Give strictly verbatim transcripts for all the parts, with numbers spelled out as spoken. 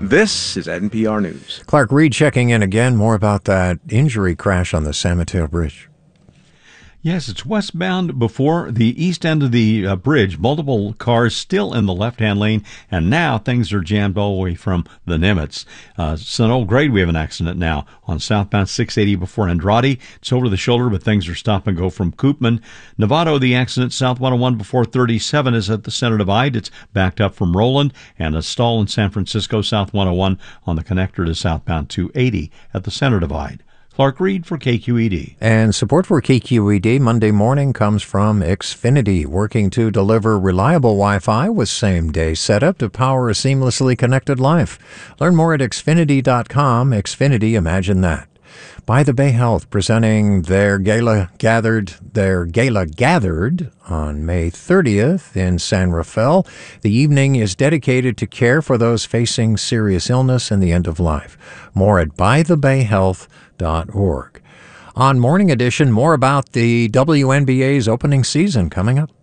This is N P R News. Clark Reed checking in again. More about that injury crash on the San Mateo Bridge. Yes, it's westbound before the east end of the uh, bridge. Multiple cars still in the left-hand lane, and now things are jammed all the way from the Nimitz. Uh, Sun Old Grade, we have an accident now on southbound six eighty before Andrade. It's over the shoulder, but things are stop and go from Koopman. Novato, the accident south one oh one before thirty-seven is at the center divide. It's backed up from Roland, and a stall in San Francisco south one oh one on the connector to southbound two eighty at the center divide. Clark Reed for K Q E D. And support for K Q E D Monday morning comes from Xfinity, working to deliver reliable Wi-Fi with same-day setup to power a seamlessly connected life. Learn more at Xfinity dot com. Xfinity, imagine that. By the Bay Health, presenting their gala gathered their gala gathered on May thirtieth in San Rafael. The evening is dedicated to care for those facing serious illness and the end of life. More at by the bay health dot org. On Morning Edition, more about the W N B A's opening season coming up.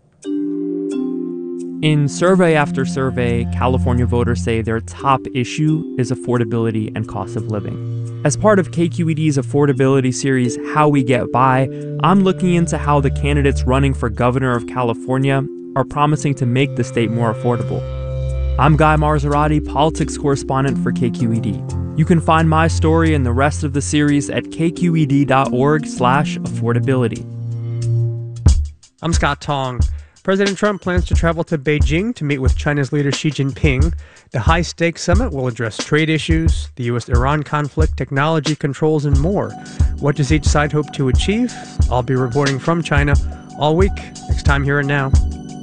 In survey after survey, California voters say their top issue is affordability and cost of living. As part of K Q E D's affordability series, How We Get By, I'm looking into how the candidates running for governor of California are promising to make the state more affordable. I'm Guy Marzorati, politics correspondent for K Q E D. You can find my story and the rest of the series at k q e d dot org slash affordability. I'm Scott Tong. President Trump plans to travel to Beijing to meet with China's leader Xi Jinping. The high-stakes summit will address trade issues, the U S Iran conflict, technology controls, and more. What does each side hope to achieve? I'll be reporting from China all week, next time Here and Now.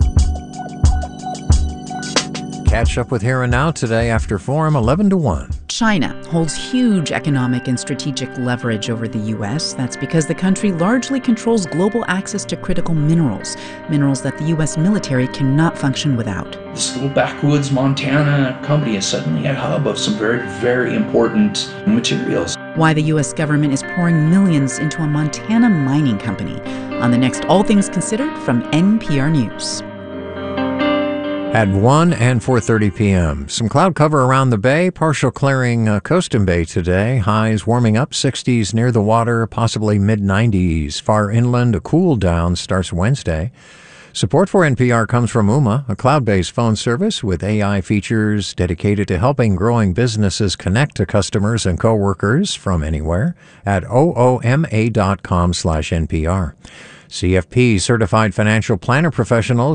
Catch up with Here and Now today after Forum eleven to one. China holds huge economic and strategic leverage over the U S. That's because the country largely controls global access to critical minerals, minerals that the U S military cannot function without. This little backwoods Montana company is suddenly a hub of some very, very important materials. Why the U S government is pouring millions into a Montana mining company. On the next All Things Considered from N P R News. At one and four thirty p.m. Some cloud cover around the bay, partial clearing uh, Coastin Bay today. Highs warming up, sixties near the water, possibly mid nineties. Far inland, a cool down starts Wednesday. Support for N P R comes from Ooma, a cloud-based phone service with A I features dedicated to helping growing businesses connect to customers and coworkers from anywhere at ooma dot com slash N P R. C F P, Certified Financial Planner Professionals,